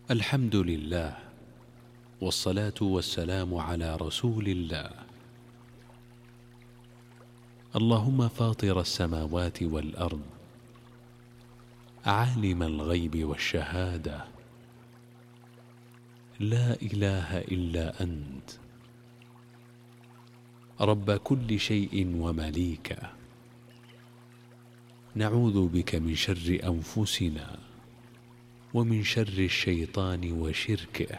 الحمد لله، والصلاة والسلام على رسول الله. اللهم فاطر السماوات والأرض، عالم الغيب والشهادة، لا إله إلا أنت، رب كل شيء ومليكه، نعوذ بك من شر أنفسنا ومن شر الشيطان وشركه،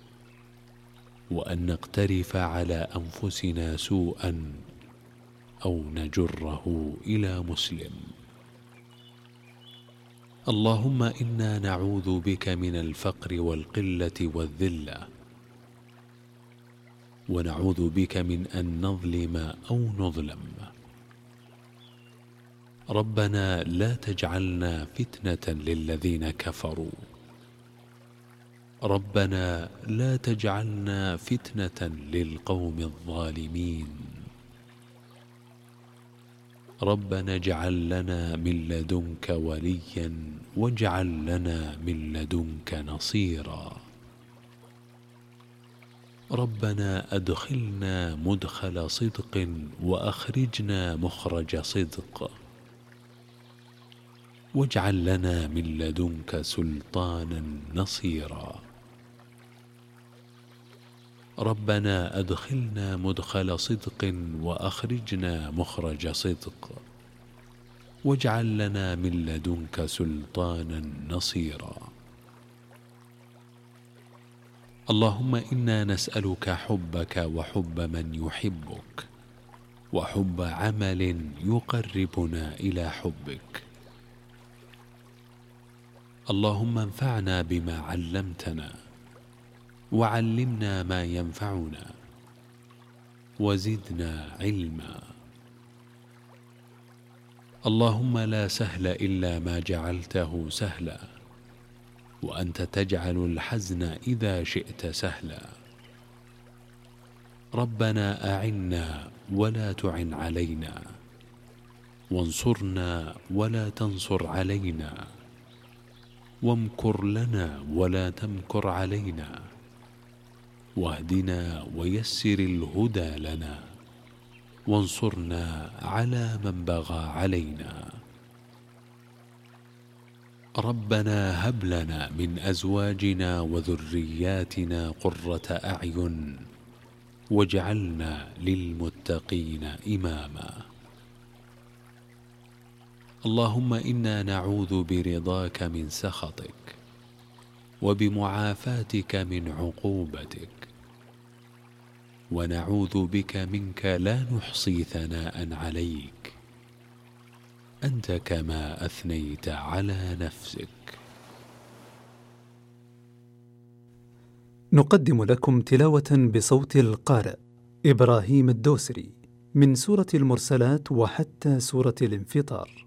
وأن نقترف على أنفسنا سوءا أو نجره إلى مسلم. اللهم إنا نعوذ بك من الفقر والقلة والذلة، ونعوذ بك من أن نظلم أو نظلم. ربنا لا تجعلنا فتنة للذين كفروا، ربنا لا تجعلنا فتنة للقوم الظالمين. ربنا اجعل لنا من لدنك وليا واجعل لنا من لدنك نصيرا. ربنا أدخلنا مدخل صدق وأخرجنا مخرج صدق، واجعل لنا من لدنك سلطانا نصيرا. ربنا أدخلنا مدخل صدق وأخرجنا مخرج صدق، واجعل لنا من لدنك سلطانا نصيرا. اللهم إنا نسألك حبك وحب من يحبك، وحب عمل يقربنا إلى حبك. اللهم انفعنا بما علمتنا، وعلمنا ما ينفعنا، وزدنا علما. اللهم لا سهل إلا ما جعلته سهلا، وأنت تجعل الحزن إذا شئت سهلا. ربنا أعنا ولا تعن علينا، وانصرنا ولا تنصر علينا، وامكر لنا ولا تمكر علينا، واهدنا ويسر الهدى لنا، وانصرنا على من بغى علينا. ربنا هب لنا من أزواجنا وذرياتنا قرة أعين، واجعلنا للمتقين إماما. اللهم إنا نعوذ برضاك من سخطك، وبمعافاتك من عقوبتك، ونعوذ بك منك لا نحصي ثناء عليك، أنت كما أثنيت على نفسك. نقدم لكم تلاوة بصوت القارئ إبراهيم الدوسري من سورة المرسلات وحتى سورة الانفطار.